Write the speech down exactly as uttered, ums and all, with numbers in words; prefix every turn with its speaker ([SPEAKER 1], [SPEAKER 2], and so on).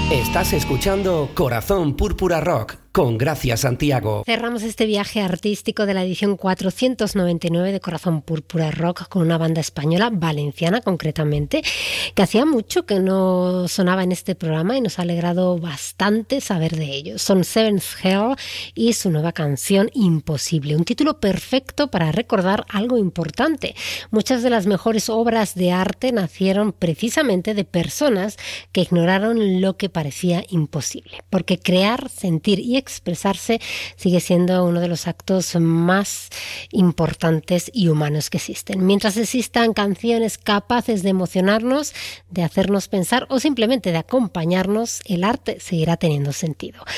[SPEAKER 1] Estás escuchando Corazón Púrpura Rock con Gracia Santiago.
[SPEAKER 2] Cerramos este viaje artístico de la edición cuatrocientos noventa y nueve de Corazón Púrpura Rock con una banda española, valenciana concretamente, que hacía mucho que no sonaba en este programa y nos ha alegrado bastante saber de ellos. Son Seventh Hell y su nueva canción Imposible, un título perfecto para recordar algo importante. Muchas de las mejores obras de arte nacieron precisamente de personas que ignoraron lo que parecía imposible, porque crear, sentir y expresarse sigue siendo uno de los actos más importantes y humanos que existen. Mientras existan canciones capaces de emocionarnos, de hacernos pensar o simplemente de acompañarnos, el arte seguirá teniendo sentido.